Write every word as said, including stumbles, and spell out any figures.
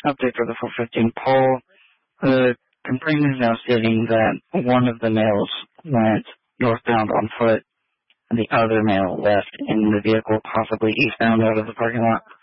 Update for the four fifteen poll. The complaint is now stating that one of the males went northbound on foot, and the other male left in the vehicle, possibly eastbound out of the parking lot.